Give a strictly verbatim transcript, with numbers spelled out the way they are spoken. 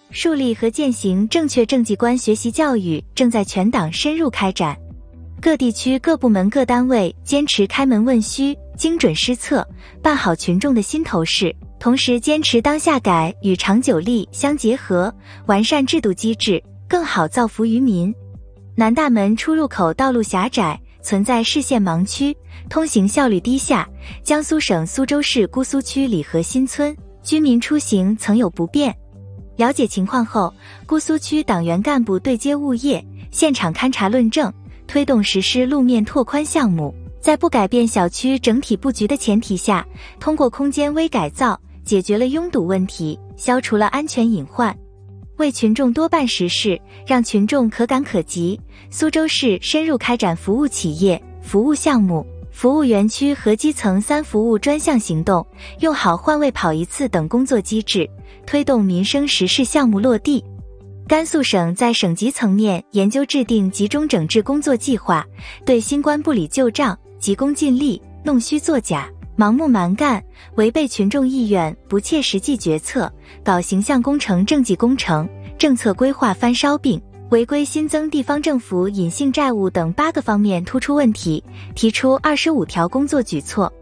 树立和践行正确政绩观学习教育正在全党深入开展。各地区各部门各单位坚持开门问需，精准施策，办好群众的心头事，同时坚持当下改与长久立相结合，完善制度机制，更好造福于民。南大门出入口道路狭窄，存在视线盲区，通行效率低下。江苏省苏州市姑苏区李河新村居民出行曾有不便。了解情况后，姑苏区党员干部对接物业，现场勘查论证，推动实施路面拓宽项目，在不改变小区整体布局的前提下，通过空间微改造解决了拥堵问题，消除了安全隐患。为群众多办实事，让群众可感可及，苏州市深入开展服务企业、服务项目、服务园区和基层三服务专项行动，用好换位跑一次等工作机制，推动民生实事项目落地。甘肃省在省级层面研究制定集中整治工作计划，对新冠不理旧账、急功近利、弄虚作假、盲目蛮干、违背群众意愿、不切实际决策、搞形象工程政绩工程、政策规划翻烧饼、违规新增地方政府隐性债务等八个方面突出问题，提出二十五条工作举措。